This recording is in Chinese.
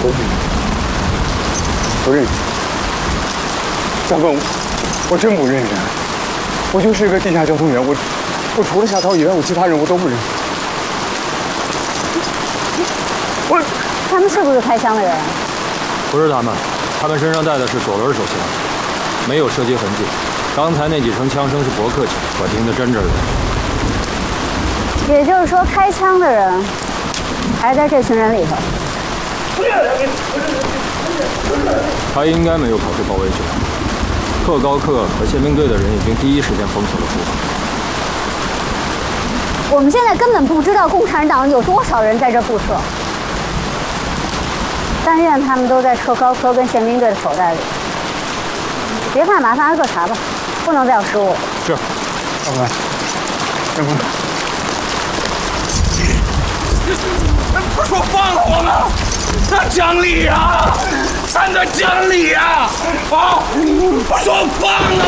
不认识，不认识。大哥，我真不认识。我就是一个地下交通员，我除了夏涛以外，我其他人我都不认识。 他们是不是开枪的人？ 不是他们，他们身上带的是左轮手枪，没有射击痕迹。刚才那几声枪声是驳客气，我听得真真的。 也就是说，开枪的人还在这群人里头。 他应该没有跑出包围圈。特高课和宪兵队的人已经第一时间封锁了出口。 我们现在根本不知道共产党有多少人在这布设。但愿他们都在特高科跟宪兵队的手袋里。别怕麻烦，挨个查吧，不能再有失误。 是， 长官，长官， 不是说放了我吗？那讲理呀，站在讲理呀！啊，我说放了。